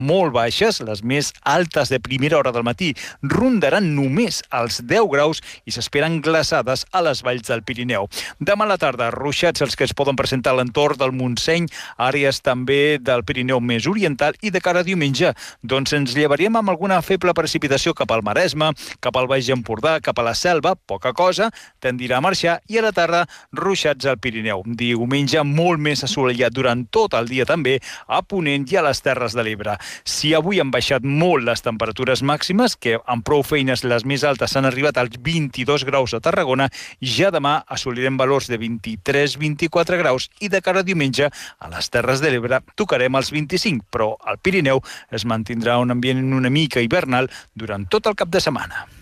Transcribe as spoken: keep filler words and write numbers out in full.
molt baixes, les més altes de primera hora del matí rondaran només els deu graus i s'esperen glaçades a les valls del Pirineu. Demà a la tarda, ruixats els que es poden presentar a l'entorn del Montseny, àrees també del Pirineu més oriental, i de cara a diumenge, doncs ens llevaríem amb alguna feble precipitació cap al Maresme, cap al Baix Empordà, cap a la Selva, poca cosa, tendirà a marxar, i a la tarda ruixats al Pirineu. Diumenge molt més assolellat durant tot el dia també a Ponent i a les Terres de l'Ebre. Si avui han baixat molt les temperatures màximes, que amb prou feines les més altes han arribat als vint-i-dos graus a Tarragona, ja demà assolirem valors de vint-i-tres a vint-i-quatre graus i de cara a diumenge a les Terres de l'Ebre tocarem els vint-i-cinc, però al Pirineu es mantindrà un ambient una mica hivernal durant tot el cap de setmana.